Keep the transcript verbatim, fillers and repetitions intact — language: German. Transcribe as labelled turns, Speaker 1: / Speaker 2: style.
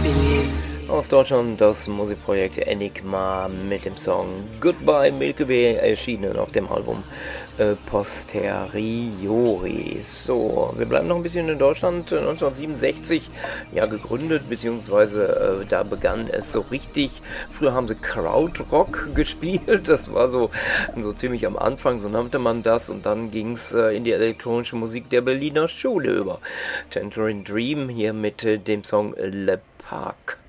Speaker 1: Aus Deutschland das Musikprojekt Enigma mit dem Song Goodbye Milky Way, erschienen auf dem Album äh, Posteriori. So, wir bleiben noch ein bisschen in Deutschland. neunzehnhundertsiebenundsechzig ja gegründet, beziehungsweise äh, da begann es so richtig. Früher haben sie Krautrock gespielt, das war so, so ziemlich am Anfang, so nannte man das, und dann ging es äh, in die elektronische Musik der Berliner Schule über. Tangerine Dream hier mit äh, dem Song Le Parc.